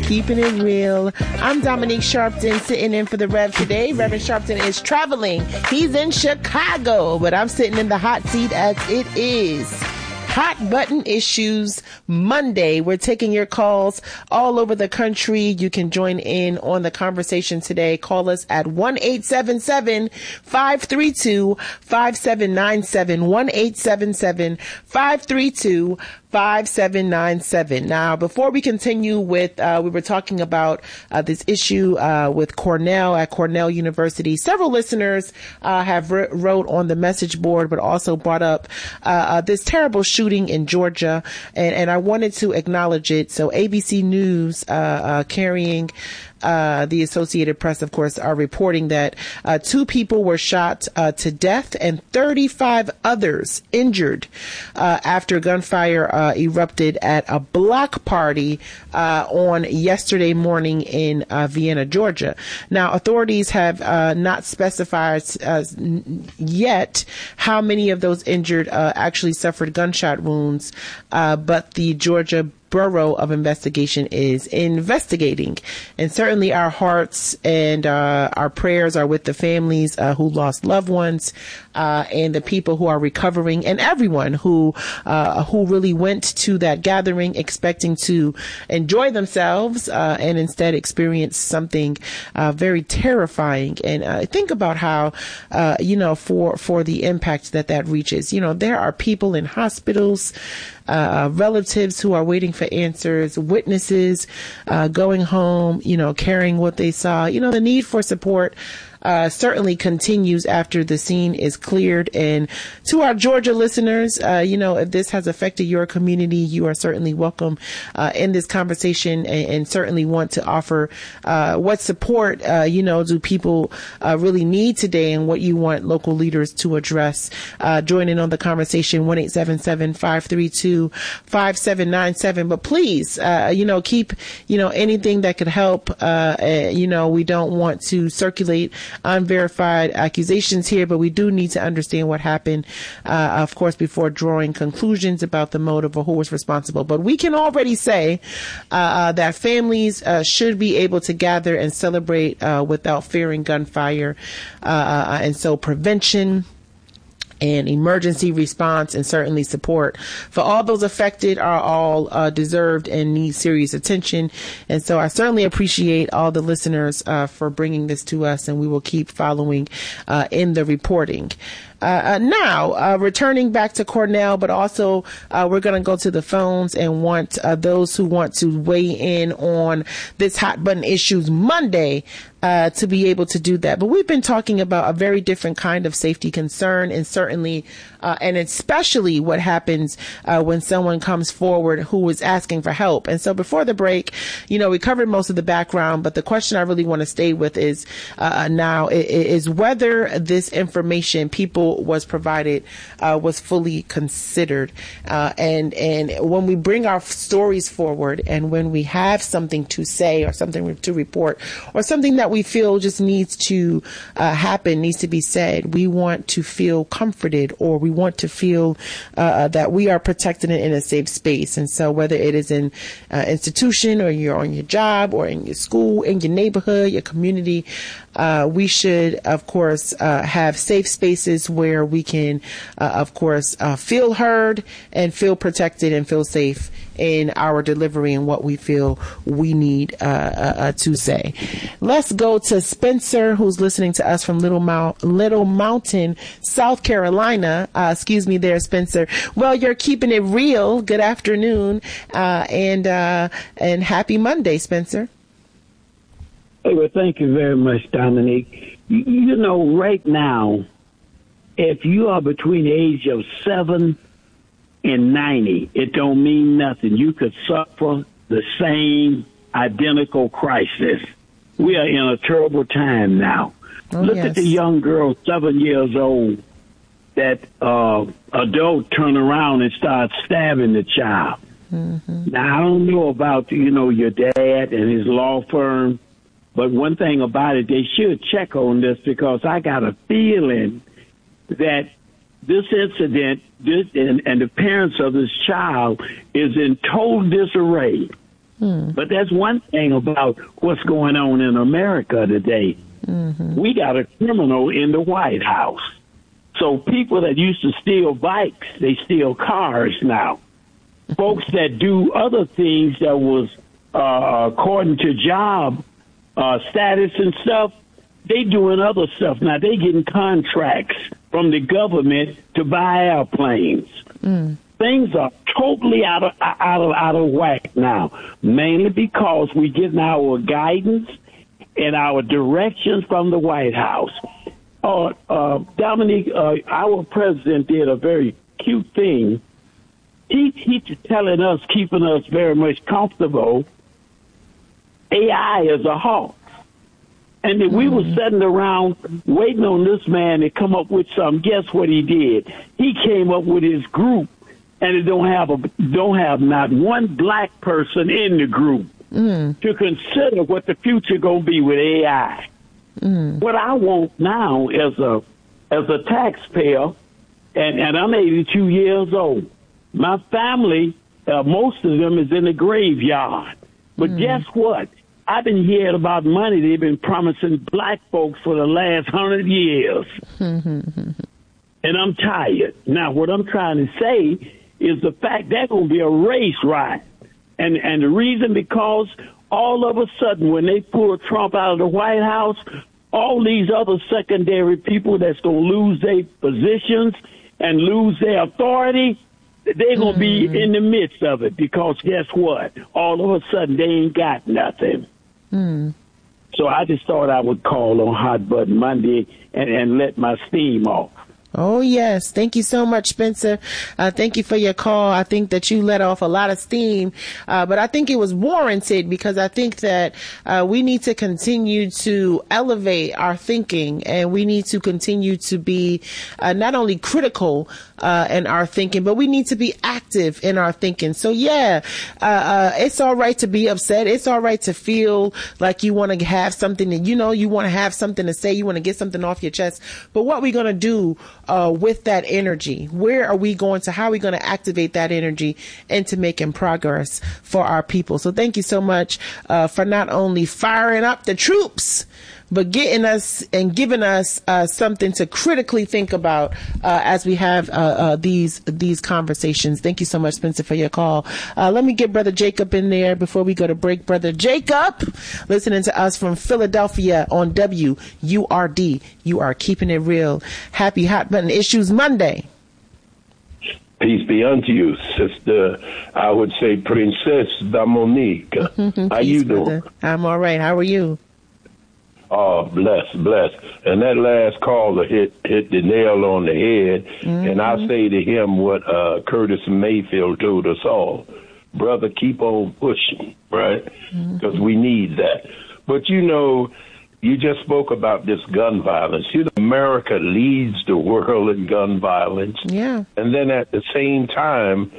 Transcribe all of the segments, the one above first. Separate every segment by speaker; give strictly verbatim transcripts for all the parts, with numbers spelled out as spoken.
Speaker 1: keeping it real. I'm Dominique Sharpton, sitting in for the Rev today. Reverend Sharpton is traveling. He's in Chicago, but I'm sitting in the hot seat as it is Hot Button Issues Monday. We're taking your calls all over the country. You can join in on the conversation today. Call us at one eight seven seven, five three two, five seven nine seven, one eight seven seven, five three two, five seven nine seven. Now, before we continue with, uh, we were talking about uh, this issue uh, with Cornell at Cornell University. Several listeners uh, have re- wrote on the message board, but also brought up uh, uh, this terrible shooting in Georgia, and, and I wanted to acknowledge it. So A B C News uh, uh, carrying Uh, the Associated Press, of course, are reporting that uh, two people were shot uh, to death and thirty-five others injured uh, after gunfire uh, erupted at a block party uh, on yesterday morning in uh, Vienna, Georgia. Now, authorities have uh, not specified uh, yet how many of those injured uh, actually suffered gunshot wounds, uh, but the Georgia Bureau of Investigation is investigating, and certainly our hearts and uh, our prayers are with the families uh, who lost loved ones uh, and the people who are recovering, and everyone who uh, who really went to that gathering expecting to enjoy themselves uh, and instead experience something uh, very terrifying. And uh, think about how uh, you know for for the impact that that reaches. You know, there are people in hospitals, Uh, relatives who are waiting for answers, witnesses uh, going home, you know, carrying what they saw. You know, the need for support uh, certainly continues after the scene is cleared. And to our Georgia listeners, uh, you know, if this has affected your community, you are certainly welcome uh, in this conversation, and, and certainly want to offer uh, what support, uh, you know, do people uh, really need today, and what you want local leaders to address. Uh, join in on the conversation, one eight seven seven, five three two, five seven nine seven. But please, uh, you know, keep, you know, anything that could help. Uh, uh, you know, we don't want to circulate unverified accusations here, but we do need to understand what happened, uh, of course, before drawing conclusions about the motive or who was responsible. But we can already say uh, that families uh, should be able to gather and celebrate uh, without fearing gunfire. Uh, and so prevention and emergency response and certainly support for all those affected are all uh, deserved and need serious attention. And so I certainly appreciate all the listeners uh, for bringing this to us, and we will keep following uh, in the reporting. Uh, uh, now, uh, returning back to Cornell, but also uh, we're going to go to the phones and want uh, those who want to weigh in on this Hot Button Issues Monday uh, to be able to do that. But we've been talking about a very different kind of safety concern, and certainly uh, and especially what happens uh, when someone comes forward who is asking for help. And so before the break, you know, we covered most of the background, but the question I really want to stay with is uh, now is whether this information people was provided uh, was fully considered. Uh, and and when we bring our stories forward, and when we have something to say or something to report or something that we feel just needs to uh, happen, needs to be said, we want to feel comforted, or we want to feel uh, that we are protected in a safe space. And so whether it is in uh, institution, or you're on your job, or in your school, in your neighborhood, your community, uh, we should, of course, uh, have safe spaces where we can, uh, of course, uh, feel heard and feel protected and feel safe in our delivery and what we feel we need uh, uh, to say. Let's go to Spencer, who's listening to us from Little, Mount, Little Mountain, South Carolina. Uh, excuse me there, Spencer. Well, you're keeping it real. Good afternoon, uh, and uh, and happy Monday, Spencer.
Speaker 2: Hey, well, thank you very much, Dominique. You, you know, right now, if you are between the age of seven and ninety, it don't mean nothing. You could suffer the same identical crisis. We are in a terrible time now. Oh, Look yes. at the young girl, seven years old, that uh, adult turned around and started stabbing the child. Mm-hmm. Now, I don't know about, you know, your dad and his law firm, but one thing about it, they should check on this, because I got a feeling that this incident this, and, and the parents of this child is in total disarray. Hmm. But that's one thing about what's going on in America today. Mm-hmm. We got a criminal in the White House. So people that used to steal bikes, they steal cars now. Folks that do other things that was uh, according to job uh, status and stuff, they doing other stuff now. They getting contracts from the government to buy airplanes. Mm. Things are totally out of out of out of whack now, mainly because we getting our guidance and our directions from the White House. Uh, uh, Dominique, uh, our president did a very cute thing. He he's telling us, keeping us very much comfortable. A I is a hawk. And if we were sitting around waiting on this man to come up with something, guess what he did? He came up with his group, and it don't have a don't have not one black person in the group mm. to consider what the future gonna be with A I. Mm. What I want now as a as a taxpayer, and, and I'm eighty-two years old. My family, uh, most of them is in the graveyard. But mm. guess what? I've been hearing about money they've been promising black folks for the last hundred years. And I'm tired. Now, what I'm trying to say is the fact that's going to be a race ride. And, and the reason because all of a sudden when they pull Trump out of the White House, all these other secondary people that's going to lose their positions and lose their authority, they're going to mm. be in the midst of it because guess what? All of a sudden they ain't got nothing. Mm. So I just thought I would call on Hot Button Monday and, and let my steam off.
Speaker 1: Oh, yes. Thank you so much, Spencer. Uh, thank you for your call. I think that you let off a lot of steam, uh, but I think it was warranted because I think that uh, we need to continue to elevate our thinking, and we need to continue to be uh, not only critical uh, in our thinking, but we need to be active in our thinking. So, yeah, uh, uh, it's all right to be upset. It's all right to feel like you want to have something that, you know, you want to have something to say. You want to get something off your chest. But what we're going to do Uh, with that energy, where are we going to, how are we going to activate that energy into making progress for our people? So thank you so much uh, for not only firing up the troops, but getting us and giving us uh, something to critically think about uh, as we have uh, uh, these these conversations. Thank you so much, Spencer, for your call. Uh, let me get Brother Jacob in there before we go to break. Brother Jacob, listening to us from Philadelphia on W U R D. You are keeping it real. Happy Hot Button Issues Monday.
Speaker 3: Peace be unto you, sister. I would say Princess Dominique. How you doing?
Speaker 1: I'm all right. How are you?
Speaker 3: Oh, bless, bless. And that last caller hit hit the nail on the head. Mm-hmm. And I say to him what uh, Curtis Mayfield told us all. Brother, keep on pushing, right? Because mm-hmm. we need that. But, you know, you just spoke about this gun violence. You know, America leads the world in gun violence.
Speaker 1: Yeah.
Speaker 3: And then at the same time,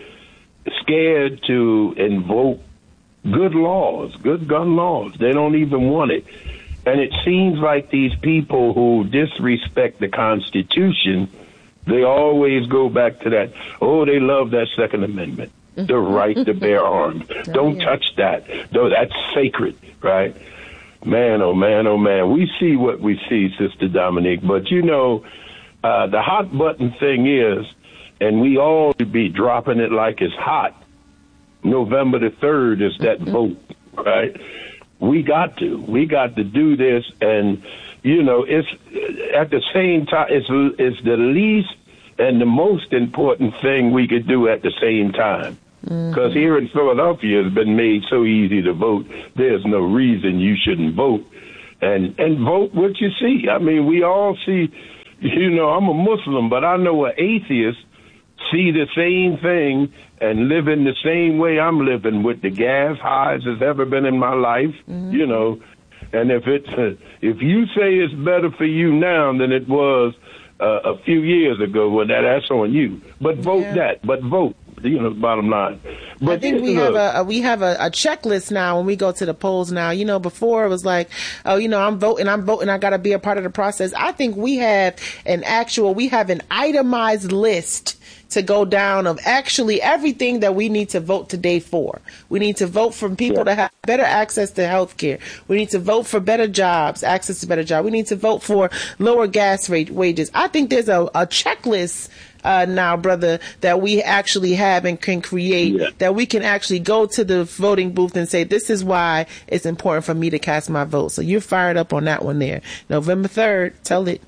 Speaker 3: scared to invoke good laws, good gun laws. They don't even want it. And it seems like these people who disrespect the Constitution, they always go back to that, oh, they love that Second Amendment, the right to bear arms. Oh, don't yeah. touch that. No, that's sacred, right? Man, oh, man, oh, man. We see what we see, Sister Dominique. But, you know, uh, the hot button thing is, and we all should be dropping it like it's hot, November the third is that vote, right? We got to. We got to do this, and, you know, it's at the same time, it's, it's the least and the most important thing we could do at the same time. Because mm-hmm. here in Philadelphia, it's been made so easy to vote. There's no reason you shouldn't vote. And, and vote what you see. I mean, we all see, you know, I'm a Muslim, but I know an atheist see the same thing and live in the same way I'm living with the gas highs as ever been in my life, mm-hmm. you know. And if it's uh, if you say it's better for you now than it was uh, a few years ago, well, that, that's on you. But vote yeah. that. But vote. You know, bottom line. But
Speaker 1: I think we have a, a we have a, a checklist now when we go to the polls now. You know, before it was like, oh, you know, I'm voting, I'm voting, I got to be a part of the process. I think we have an actual, we have an itemized list to go down of actually everything that we need to vote today for. We need to vote for people yeah. to have better access to health care. We need to vote for better jobs, access to better jobs. We need to vote for lower gas rate wages. I think there's a, a checklist Uh, now, brother, that we actually have and can create, yeah. that we can actually go to the voting booth and say, this is why it's important for me to cast my vote. So you're fired up on that one there. November third, tell it.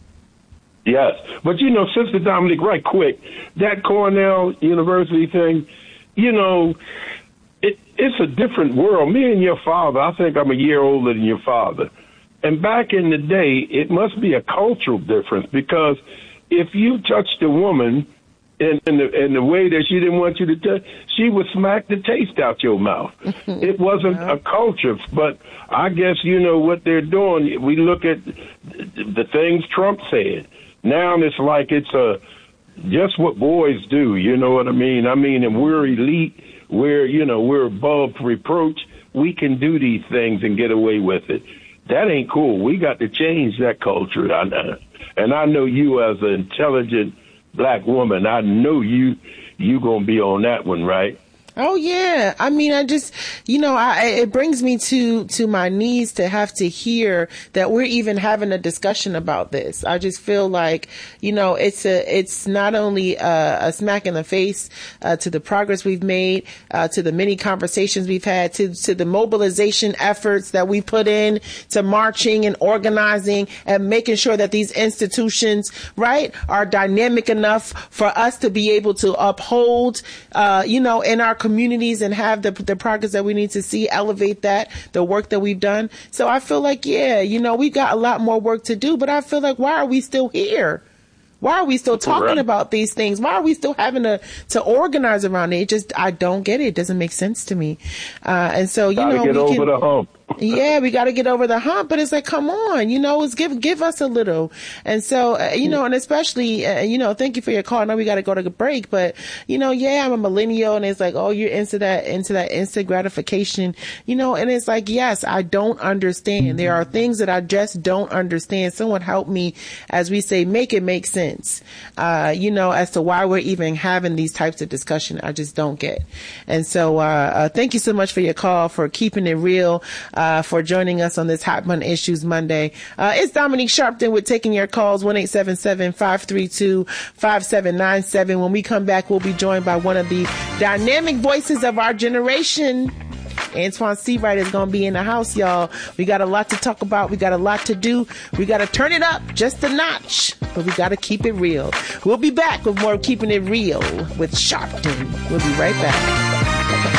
Speaker 3: Yes. But, you know, Sister Dominique, right quick, that Cornell University thing, you know, it, it's a different world. Me and your father, I think I'm a year older than your father. And back in the day, it must be a cultural difference, because if you touched a woman in, in, the, in the way that she didn't want you to touch, she would smack the taste out your mouth. It wasn't a culture, but I guess, you know, what they're doing, we look at the things Trump said. Now it's like it's a, just what boys do, you know what I mean? I mean, and we're elite, we're, you know, we're above reproach. We can do these things and get away with it. That ain't cool. We got to change that culture. I know. And I know you as an intelligent black woman, I know you you gonna be on that one, right?
Speaker 1: Oh, yeah. I mean, I just, you know, I, it brings me to, to my knees to have to hear that we're even having a discussion about this. I just feel like, you know, it's a, it's not only a, a smack in the face, uh, to the progress we've made, uh, to the many conversations we've had, to, to the mobilization efforts that we put in to marching and organizing and making sure that these institutions, right, are dynamic enough for us to be able to uphold, uh, you know, in our communities and have the the progress that we need to see, elevate that, the work that we've done. So I feel like, yeah, you know, we've got a lot more work to do, but I feel like, why are we still here? Why are we still talking right. about these things? Why are we still having to, to organize around it? It just, I don't get it. It doesn't make sense to me. Uh, and so, you
Speaker 3: Gotta
Speaker 1: know,
Speaker 3: get
Speaker 1: we
Speaker 3: over
Speaker 1: can,
Speaker 3: the hump.
Speaker 1: yeah, we got to get over the hump, but it's like, come on, you know, it's give, give us a little. And so, uh, you know, and especially, uh, you know, thank you for your call. I know we got to go to a break, but you know, yeah, I'm a millennial, and it's like, oh, you're into that, into that instant gratification, you know, and it's like, yes, I don't understand. There are things that I just don't understand. Someone help me, as we say, make it make sense, uh, you know, as to why we're even having these types of discussion. I just don't get. And so, uh, uh thank you so much for your call, for keeping it real. Uh, for joining us on this Hot Button Issues Monday. Uh, it's Dominique Sharpton with taking your calls, one eight seven seven, five three two, five seven nine seven. When we come back, we'll be joined by one of the dynamic voices of our generation. Antoine Seawright is going to be in the house, y'all. We got a lot to talk about. We got a lot to do. We got to turn it up just a notch, but we got to keep it real. We'll be back with more Keeping It Real with Sharpton. We'll be right back.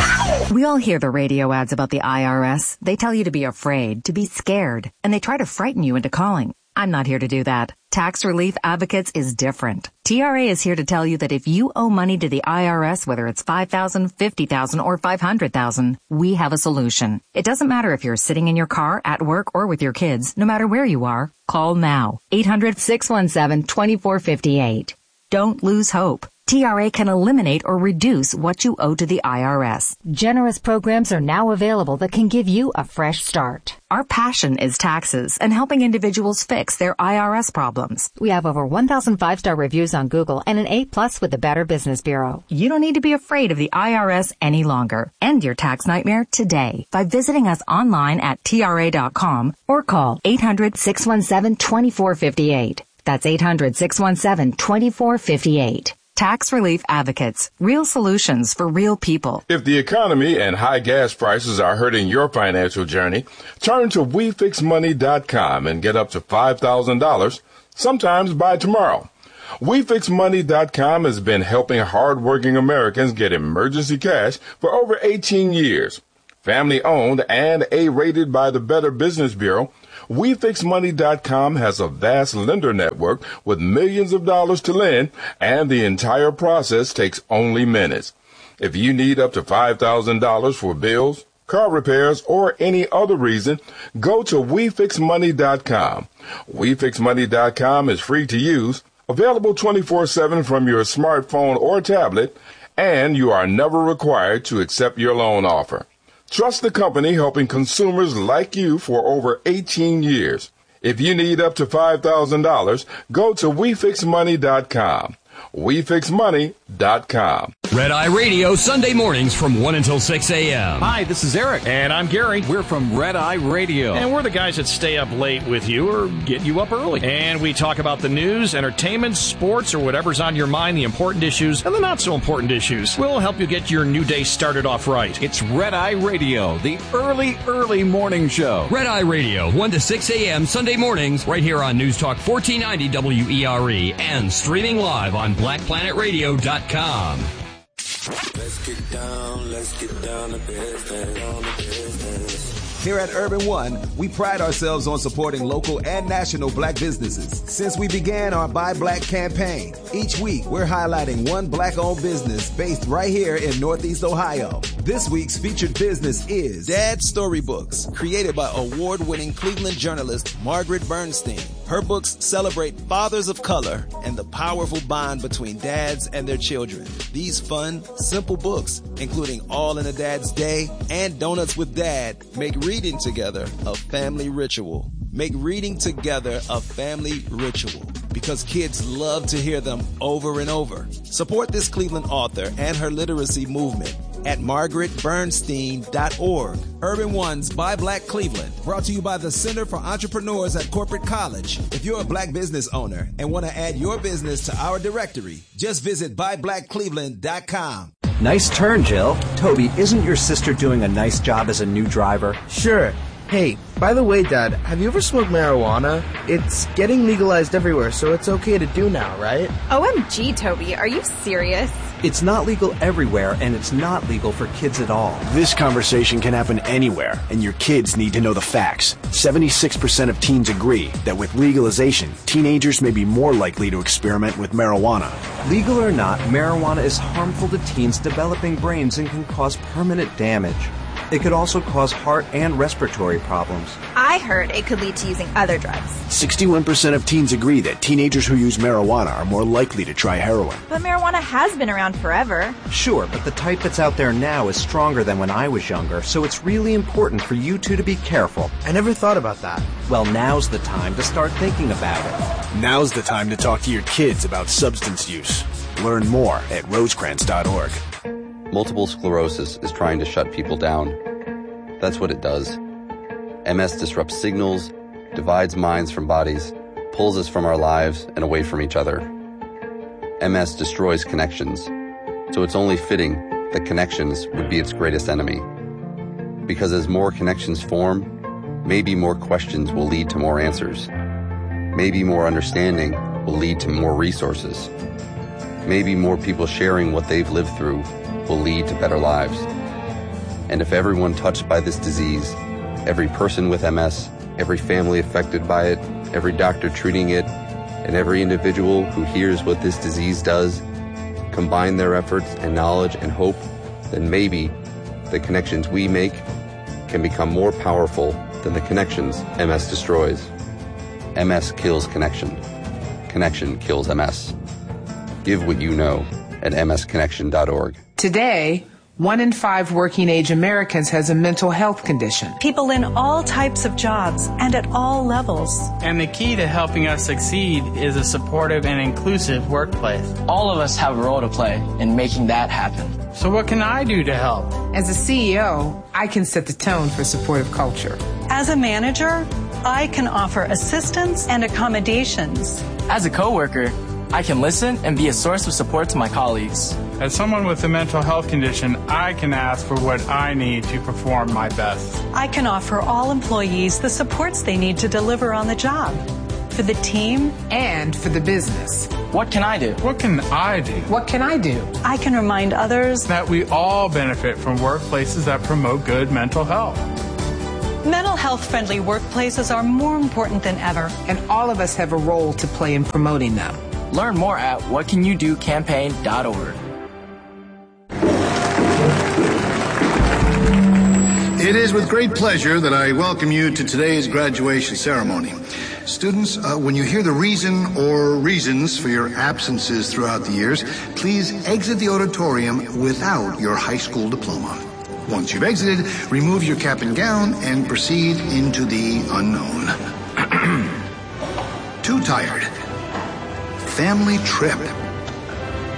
Speaker 4: We all hear the radio ads about the I R S. They tell you to be afraid, to be scared, and they try to frighten you into calling. I'm not here to do that. Tax Relief Advocates is different. T R A is here to tell you that if you owe money to the I R S, whether it's five thousand dollars, fifty thousand dollars, or five hundred thousand dollars, we have a solution. It doesn't matter if you're sitting in your car, at work, or with your kids. No matter where you are, call now. eight hundred, six one seven, two four five eight. Don't lose hope. T R A can eliminate or reduce what you owe to the I R S.
Speaker 5: Generous programs are now available that can give you a fresh start.
Speaker 4: Our passion is taxes and helping individuals fix their I R S problems.
Speaker 5: We have over one thousand five-star reviews on Google and an A plus with the Better Business Bureau.
Speaker 4: You don't need to be afraid of the I R S any longer. End your tax nightmare today by visiting us online at T R A dot com or call eight hundred, six one seven, two four five eight. That's eight hundred, six one seven, two four five eight. Tax Relief Advocates. Real solutions for real people.
Speaker 6: If the economy and high gas prices are hurting your financial journey, turn to we fix money dot com and get up to five thousand dollars, sometimes by tomorrow. we fix money dot com has been helping hardworking Americans get emergency cash for over eighteen years. Family owned and A-rated by the Better Business Bureau, we fix money dot com has a vast lender network with millions of dollars to lend, and the entire process takes only minutes. If you need up to five thousand dollars for bills, car repairs, or any other reason, go to we fix money dot com. we fix money dot com is free to use, available twenty-four seven from your smartphone or tablet, and you are never required to accept your loan offer. Trust the company helping consumers like you for over eighteen years. If you need up to five thousand dollars, go to we fix money dot com. we fix money dot com.
Speaker 7: Red Eye Radio, Sunday mornings from one until six a.m.
Speaker 8: Hi, this is Eric.
Speaker 9: And I'm Gary.
Speaker 8: We're from Red Eye Radio.
Speaker 9: And we're the guys that stay up late with you or get you up early. And we talk about the news, entertainment, sports, or whatever's on your mind, the important issues and the not so important issues. We'll help you get your new day started off right.
Speaker 8: It's Red Eye Radio, the early, early morning show.
Speaker 7: Red Eye Radio, one to six a.m. Sunday mornings, right here on News Talk fourteen ninety W E R E and streaming live on black planet radio dot com.
Speaker 10: Let's get down, let's get down to business, down to business.
Speaker 11: Here at Urban One, we pride ourselves on supporting local and national black businesses. Since we began our Buy Black campaign, each week we're highlighting one black-owned business based right here in Northeast Ohio. This week's featured business is Dad Storybooks, created by award-winning Cleveland journalist Margaret Bernstein. Her books celebrate fathers of color and the powerful bond between dads and their children. These fun, simple books, including All in a Dad's Day and Donuts with Dad, make reading together a family ritual. Make reading together a family ritual because kids love to hear them over and over. Support this Cleveland author and her literacy movement at margaret bernstein dot org. Urban One's Buy Black Cleveland, brought to you by the Center for Entrepreneurs at Corporate College. If you're a black business owner and want to add your business to our directory, just visit buy black cleveland dot com.
Speaker 12: Nice turn, Jill. Toby, isn't your sister doing a nice job as a new driver?
Speaker 13: Sure. Hey, by the way, Dad, have you ever smoked marijuana? It's getting legalized everywhere, so it's okay to do now, right?
Speaker 14: O M G, Toby, are you serious?
Speaker 12: It's not legal everywhere, and it's not legal for kids at all.
Speaker 15: This conversation can happen anywhere, and your kids need to know the facts. seventy-six percent of teens agree that with legalization, teenagers may be more likely to experiment with marijuana.
Speaker 12: Legal or not, marijuana is harmful to teens' developing brains and can cause permanent damage. It could also cause heart and respiratory problems.
Speaker 14: I heard it could lead to using other drugs.
Speaker 15: sixty-one percent of teens agree that teenagers who use marijuana are more likely to try heroin.
Speaker 14: But marijuana has been around forever.
Speaker 12: Sure, but the type that's out there now is stronger than when I was younger, so it's really important for you two to be careful.
Speaker 13: I never thought about that.
Speaker 12: Well, now's the time to start thinking about it.
Speaker 15: Now's the time to talk to your kids about substance use. Learn more at rosecrans dot org.
Speaker 16: Multiple sclerosis is trying to shut people down. That's what it does. M S disrupts signals, divides minds from bodies, pulls us from our lives and away from each other. M S destroys connections, so it's only fitting that connections would be its greatest enemy. Because as more connections form, maybe more questions will lead to more answers. Maybe more understanding will lead to more resources. Maybe more people sharing what they've lived through will lead to better lives. And if everyone touched by this disease, every person with M S, every family affected by it, every doctor treating it, and every individual who hears what this disease does, combine their efforts and knowledge and hope, then maybe the connections we make can become more powerful than the connections M S destroys. M S kills connection. Connection kills M S. Give what you know at m s connection dot org.
Speaker 17: Today, one in five working-age Americans has a mental health condition.
Speaker 18: People in all types of jobs and at all levels.
Speaker 19: And the key to helping us succeed is a supportive and inclusive workplace.
Speaker 20: All of us have a role to play in making that happen.
Speaker 19: So what can I do to help?
Speaker 17: As a C E O, I can set the tone for supportive culture.
Speaker 18: As a manager, I can offer assistance and accommodations.
Speaker 20: As a coworker, I can listen and be a source of support to my colleagues.
Speaker 19: As someone with a mental health condition, I can ask for what I need to perform my best.
Speaker 18: I can offer all employees the supports they need to deliver on the job, for the team
Speaker 17: and for the business.
Speaker 20: What can I do?
Speaker 19: What can I do?
Speaker 17: What can I do?
Speaker 18: I can remind others
Speaker 19: that we all benefit from workplaces that promote good mental health.
Speaker 18: Mental health-friendly workplaces are more important than ever.
Speaker 17: And all of us have a role to play in promoting them.
Speaker 20: Learn more at what can you do campaign dot org.
Speaker 21: It is with great pleasure that I welcome you to today's graduation ceremony. Students, uh, when you hear the reason or reasons for your absences throughout the years, please exit the auditorium without your high school diploma. Once you've exited, remove your cap and gown and proceed into the unknown. Too tired. Family trip.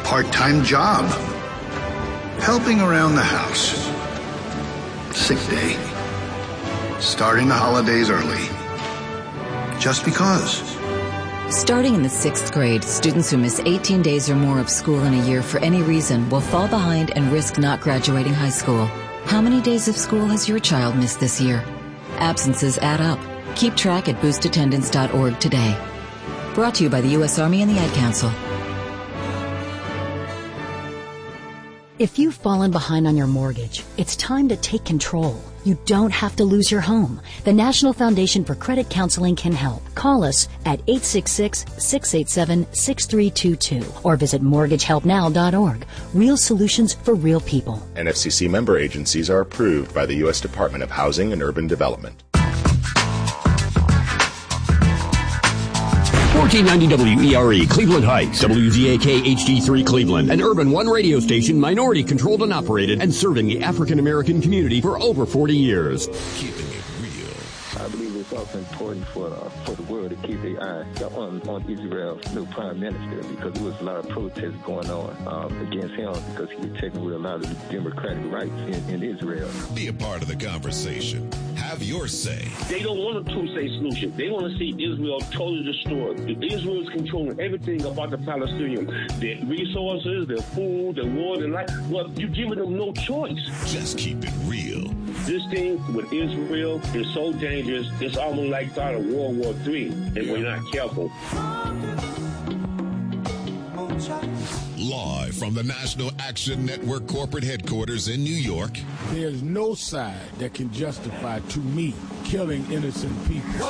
Speaker 21: part-time job, helping around the house, sick day, starting the holidays early, just because.
Speaker 2: Starting in the sixth grade, students who miss eighteen days or more of school in a year for any reason will fall behind and risk not graduating high school. How many days of school has your child missed this year? Absences add up. Keep track at boost attendance dot org today. Brought to you by the U S Army and the Ad Council.
Speaker 22: If you've fallen behind on your mortgage, it's time to take control. You don't have to lose your home. The National Foundation for Credit Counseling can help. Call us at eight six six, six eight seven, six three two two or visit mortgage help now dot org. Real solutions for real people.
Speaker 23: N F C C member agencies are approved by the U S Department of Housing and Urban Development.
Speaker 7: fourteen ninety W E R E, Cleveland Heights, W Z A K H D three Cleveland, an Urban One radio station, minority controlled and operated, and serving the African American community for over forty years.
Speaker 24: Keeping it real. I believe it's also important for uh, for the world to keep their eye on, on Israel's new prime minister, because there was a lot of protests going on um, against him because he was taking away a lot of the democratic rights in, in Israel.
Speaker 25: Be a part of the conversation. Have your say.
Speaker 26: They don't want a two-state solution. They want to see Israel totally destroyed. Israel is controlling everything about the Palestinians. Their resources, their food, their water, their life. Well, you're giving them no choice.
Speaker 25: Just keep it real.
Speaker 26: This thing with Israel is so dangerous, it's almost like start of World War Three if we're not careful.
Speaker 25: Live from the National Action Network corporate headquarters in New York.
Speaker 27: There's no side that can justify, to me, killing innocent people.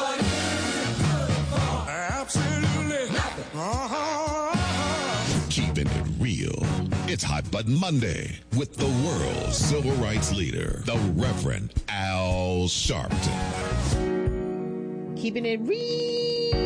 Speaker 25: Absolutely nothing. Uh-huh. Keeping it real. It's Hot Button Monday with the world's civil rights leader, the Reverend Al Sharpton.
Speaker 1: Keeping it real.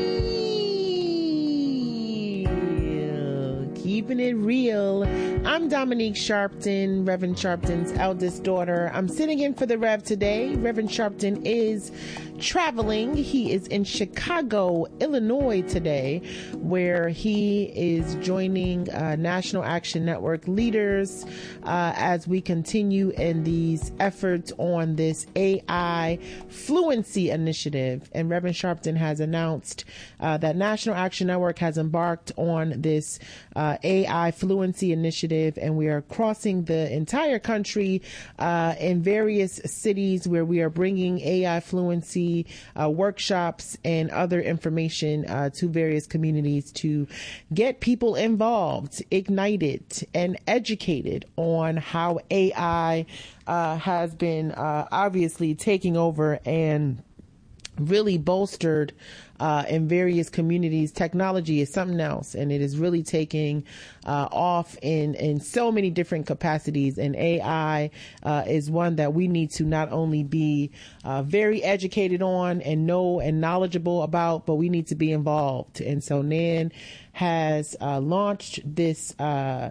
Speaker 1: Keeping it real. I'm Dominique Sharpton, Reverend Sharpton's eldest daughter. I'm sitting in for the Rev today. Reverend Sharpton is traveling. He is in Chicago, Illinois today, where he is joining uh, National Action Network leaders uh, as we continue in these efforts on this A I fluency initiative. And Reverend Sharpton has announced uh, that National Action Network has embarked on this uh, A I fluency initiative, and we are crossing the entire country uh, in various cities where we are bringing A I fluency Uh, workshops and other information uh, to various communities to get people involved, ignited, and educated on how A I uh, has been uh, obviously taking over and really bolstered uh, in various communities. Technology is something else, and it is really taking uh, off in, in so many different capacities. And A I uh, is one that we need to not only be uh, very educated on and know and knowledgeable about, but we need to be involved. And so Nan has uh, launched this uh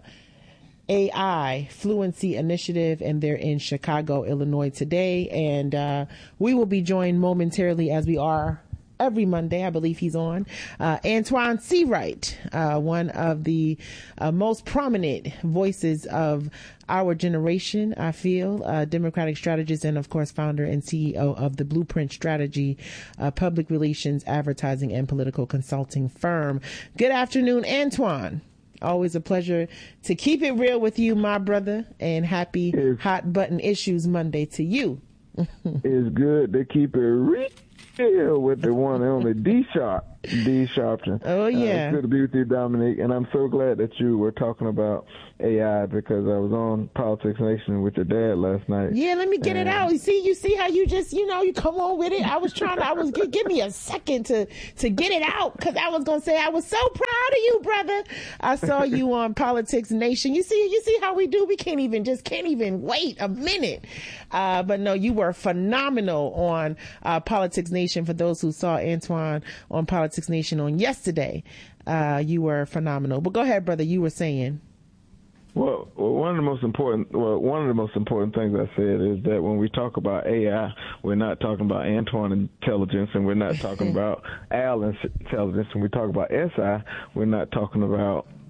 Speaker 1: A I Fluency Initiative, and they're in Chicago, Illinois today. And uh, we will be joined momentarily, as we are every Monday. I believe he's on. Uh, Antoine Seawright, uh, one of the uh, most prominent voices of our generation, I feel, uh, Democratic strategist, and of course, founder and C E O of the Blueprint Strategy, uh, public relations, advertising, and political consulting firm. Good afternoon, Antoine. Always a pleasure to keep it real with you, my brother, and happy it's, Hot Button Issues Monday to you.
Speaker 28: It's good to keep it real with the one and only D Sharp, D Sharpton.
Speaker 1: Oh, yeah.
Speaker 28: Uh, it's good to be with you, Dominique, and I'm so glad that you were talking about A I, because I was on Politics Nation with your dad last night.
Speaker 1: Yeah, let me get it out. You see, you see how you just, you know, you come on with it. I was trying to, I was, give, give me a second to, to get it out, because I was going to say, I was so proud of you, brother. I saw you on Politics Nation. You see, you see how we do? We can't even, just can't even wait a minute. Uh, but no, you were phenomenal on uh, Politics Nation. For those who saw Antoine on Politics Nation on yesterday, uh, you were phenomenal. But go ahead, brother. You were saying.
Speaker 28: Well, well, one of the most important, well, one of the most important things I said is that when we talk about A I, we're not talking about Antoine intelligence, and we're not talking about Al intelligence. When we talk about S I, we're not talking about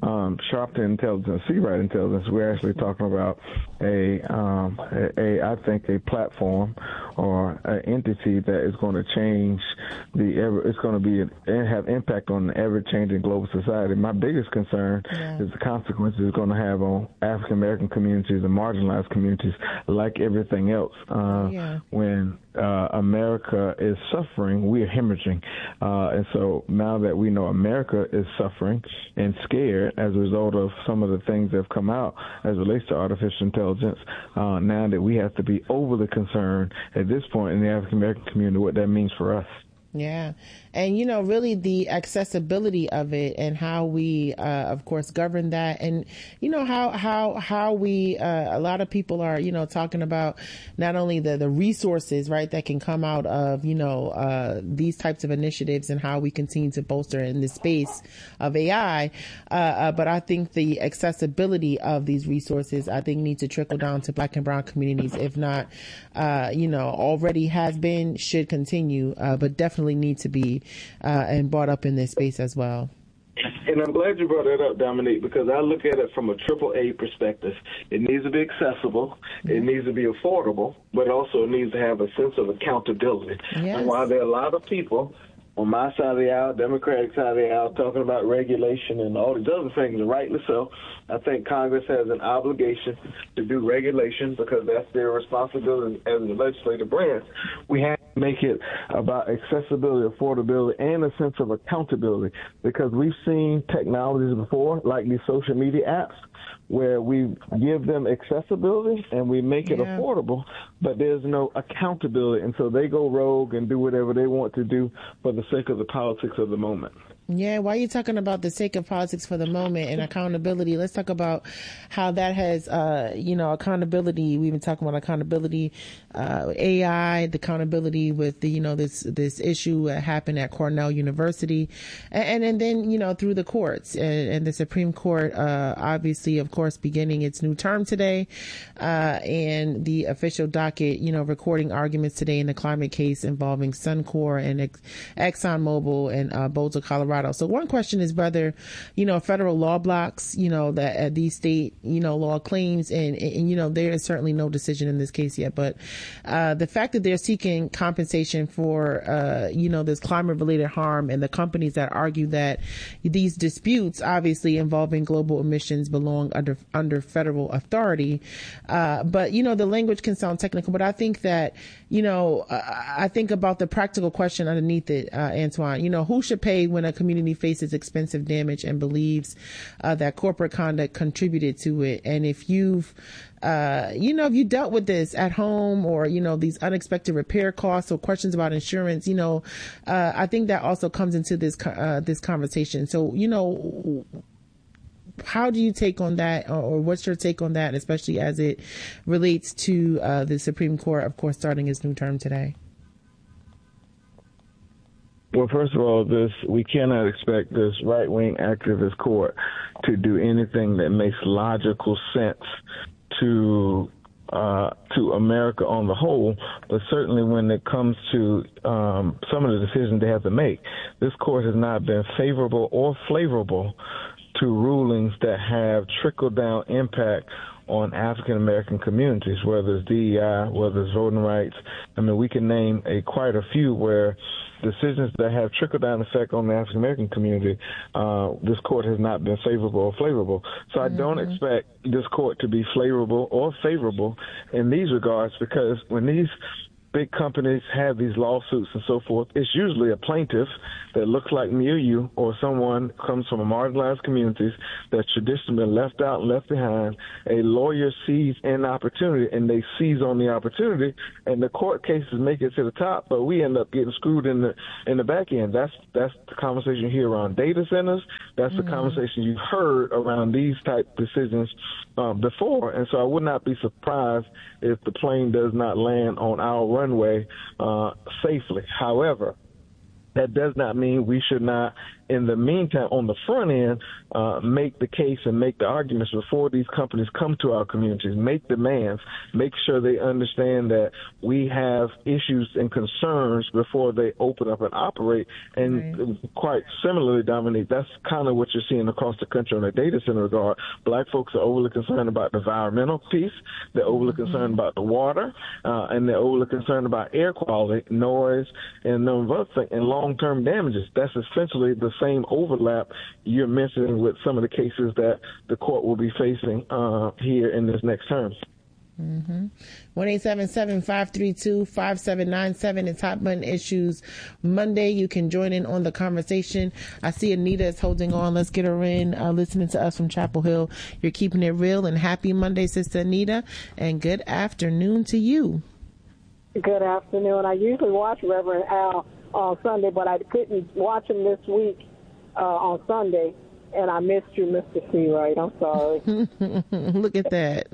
Speaker 28: um, Sharpton Intelligence, Seawright Intelligence, we're actually talking about a, um, a, a, I think, a platform or an entity that is going to change the ever. It's going to be and have impact on the ever-changing global society. My biggest concern yeah. is the consequences it's going to have on African American communities and marginalized communities, like everything else. Uh, yeah. When uh, America is suffering, we are hemorrhaging, uh, and so now that we know America is suffering and scared as a result of some of the things that have come out as it relates to artificial intelligence, uh, now that we have to be overly concerned at this point in the African American community, what that means for us.
Speaker 1: Yeah. And, you know, really the accessibility of it and how we, uh, of course, govern that. And, you know, how, how, how we, uh, a lot of people are, you know, talking about not only the, the resources, right, that can come out of, you know, uh, these types of initiatives and how we continue to bolster in the space of A I. Uh, uh, but I think the accessibility of these resources, I think, need to trickle down to Black and brown communities. If not, uh, you know, already has been, should continue, uh, but definitely need to be uh, and brought up in this space as well.
Speaker 28: And I'm glad you brought that up, Dominique, because I look at it from a triple A perspective. It needs to be accessible, it needs to be affordable, but also it needs to have a sense of accountability. Yes. And while there are a lot of people on my side of the aisle, Democratic side of the aisle, talking about regulation and all these other things, and rightly so, I think Congress has an obligation to do regulation because that's their responsibility as the legislative branch. We have to make it about accessibility, affordability, and a sense of accountability because we've seen technologies before, like these social media apps, where we give them accessibility and we make it yeah. affordable, but there's no accountability. And so they go rogue and do whatever they want to do for the sake of the politics of the moment.
Speaker 1: Yeah, why are you talking about the sake of politics for the moment and accountability? Let's talk about how that has, uh, you know, accountability. We've been talking about accountability, uh, A I, the accountability with the, you know, this, this issue that happened at Cornell University. And, and then, you know, through the courts and, and the Supreme Court, uh, obviously, of course, beginning its new term today, uh, and the official docket, you know, recording arguments today in the climate case involving Suncor and Ex- ExxonMobil and, uh, Boulder, Colorado. So one question is whether, you know, federal law blocks, you know, that uh, these state, you know, law claims and, and, and, you know, there is certainly no decision in this case yet. But uh, the fact that they're seeking compensation for, uh, you know, this climate related harm and the companies that argue that these disputes, obviously involving global emissions, belong under under federal authority. Uh, but, you know, the language can sound technical, but I think that, you know, uh, I think about the practical question underneath it, uh, Antoine, you know, who should pay when a community faces expensive damage and believes uh, that corporate conduct contributed to it. And if you've, uh, you know, if you dealt with this at home or, you know, these unexpected repair costs or questions about insurance, you know, uh, I think that also comes into this, uh, this conversation. So, you know, how do you take on that, or what's your take on that, especially as it relates to uh, the Supreme Court, of course, starting its new term today?
Speaker 28: Well, first of all, this we cannot expect this right-wing activist court to do anything that makes logical sense to uh, to America on the whole, but certainly when it comes to um, some of the decisions they have to make, this court has not been favorable or flavorable to rulings that have trickle-down impact on African American communities, whether it's D E I, whether it's voting rights. I mean, we can name a quite a few where decisions that have trickle-down effect on the African American community, uh, this court has not been favorable or favorable. So I mm-hmm. don't expect this court to be favorable or favorable in these regards, because when these big companies have these lawsuits and so forth, it's usually a plaintiff that looks like me or you, or someone comes from a marginalized communities that's traditionally been left out and left behind. A lawyer sees an opportunity and they seize on the opportunity, and the court cases make it to the top, but we end up getting screwed in the in the back end. That's that's the conversation you hear around data centers. That's mm-hmm. the conversation you've heard around these type decisions uh, before. And so I would not be surprised if the plane does not land on our runway uh, safely. However, that does not mean we should not in the meantime, on the front end, uh, make the case and make the arguments before these companies come to our communities, make demands, make sure they understand that we have issues and concerns before they open up and operate. And right. quite similarly, Dominique, that's kind of what you're seeing across the country on the data center regard. Black folks are overly concerned about the environmental piece. They're overly mm-hmm. concerned about the water, uh, and they're overly concerned about air quality, noise, and a number of other things, and long-term damages. That's essentially the same overlap you're mentioning with some of the cases that the court will be facing uh, here in this next term.
Speaker 1: Mm-hmm. one eight seven seven, five three two, five seven nine seven is Hot Button Issues Monday. You can join in on the conversation. I see Anita is holding on. Let's get her in, uh, listening to us from Chapel Hill. You're keeping it real, and happy Monday, Sister Anita, and good afternoon to you.
Speaker 3: Good afternoon. I usually watch Reverend Al on Sunday, but I couldn't watch him this week uh, on Sunday, and I missed you, Mister Seawright. I'm sorry.
Speaker 1: Look at that.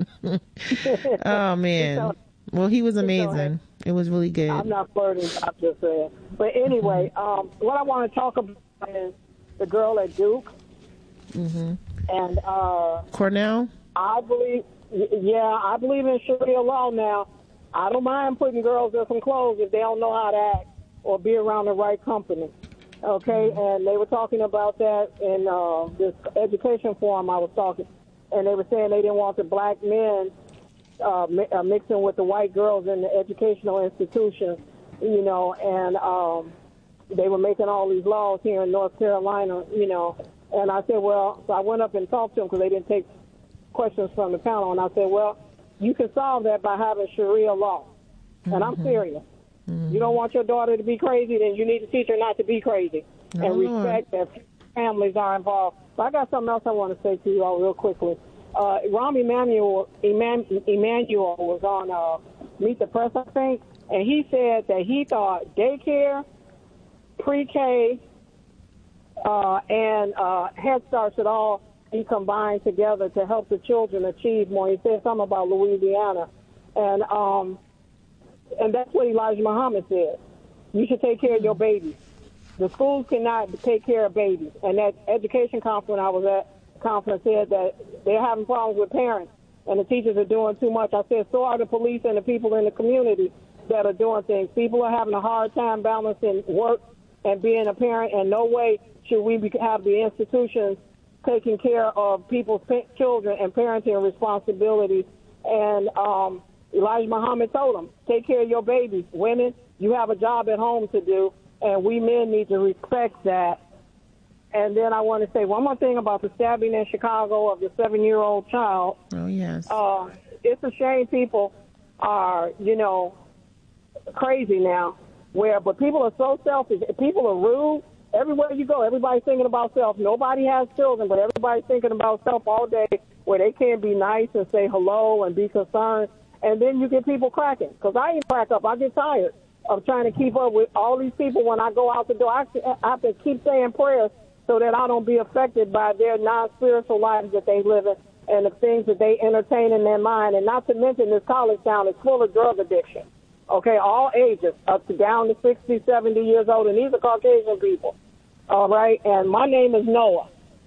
Speaker 1: Oh, man. Well, he was amazing. It was really good.
Speaker 3: I'm not flirting, I'm just saying. But anyway, um, what I want to talk about is the girl at Duke.
Speaker 1: Mm-hmm.
Speaker 3: And uh,
Speaker 1: Cornell?
Speaker 3: I believe, yeah, I believe in Sharia law now. I don't mind putting girls in some clothes if they don't know how to act or be around the right company. Okay, and they were talking about that in uh, this education forum I was talking, and they were saying they didn't want the black men uh, mi- uh, mixing with the white girls in the educational institutions, you know, and um, they were making all these laws here in North Carolina, you know, and I said, well, so I went up and talked to them because they didn't take questions from the panel, and I said, well, you can solve that by having Sharia law, and mm-hmm. I'm serious. Mm-hmm. You don't want your daughter to be crazy, then you need to teach her not to be crazy oh, and respect Lord. that families are involved. But I got something else I want to say to you all real quickly. Uh, Rahm Emanuel, Eman, Emanuel was on uh, Meet the Press, I think, and he said that he thought daycare, pre-K, uh, and uh, Head Start should all be combined together to help the children achieve more. He said something about Louisiana. And um, and that's what Elijah Muhammad said. You should take care of your babies. The schools cannot take care of babies. And that education conference I was at, conference said that they're having problems with parents and the teachers are doing too much. I said, so are the police and the people in the community that are doing things. People are having a hard time balancing work and being a parent, and no way should we be, have the institutions taking care of people's pa- children and parenting responsibilities. And um, Elijah Muhammad told them, take care of your babies. Women, you have a job at home to do, and we men need to respect that. And then I want to say one more thing about the stabbing in Chicago of the seven-year-old child.
Speaker 1: Oh, yes.
Speaker 3: Uh, it's a shame people are, you know, crazy now, where, but people are so selfish. People are rude. Everywhere you go, everybody's thinking about self. Nobody has children, but everybody's thinking about self all day, where they can't be nice and say hello and be concerned. And then you get people cracking. Because I ain't crack up. I get tired of trying to keep up with all these people when I go out the door. I have to keep saying prayers so that I don't be affected by their non-spiritual lives that they live in and the things that they entertain in their mind. And not to mention this college town is full of drug addiction. Okay, all ages, up to down to sixty, seventy years old, and these are Caucasian people. All right, and my name is Noah.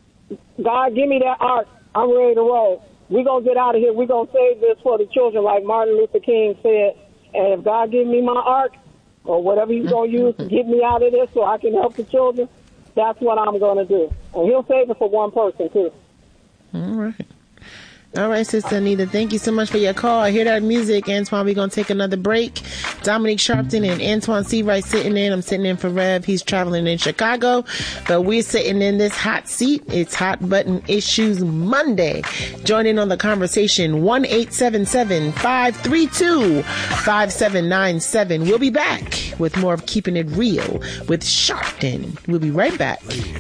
Speaker 3: God, give me that ark. I'm ready to roll. We're going to get out of here. We're going to save this for the children, like Martin Luther King said. And if God give me my ark, or whatever he's going to use to get me out of this so I can help the children, that's what I'm going to do. And he'll save it for one person, too.
Speaker 1: All right. All right, Sister Anita, thank you so much for your call. I hear that music, Antoine. We're going to take another break. Dominique Sharpton and Antoine Seawright sitting in. I'm sitting in for Rev. He's traveling in Chicago, but we're sitting in this hot seat. It's Hot Button Issues Monday. Join in on the conversation, one eight seven seven, five three two, five seven nine seven. We'll be back with more of Keeping It Real with Sharpton. We'll be right back.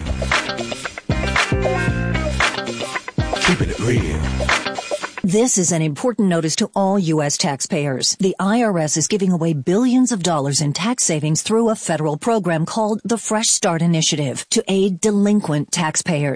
Speaker 25: Keeping it real.
Speaker 22: This is an important notice to all U S taxpayers. The I R S is giving away billions of dollars in tax savings through a federal program called the Fresh Start Initiative to aid delinquent taxpayers.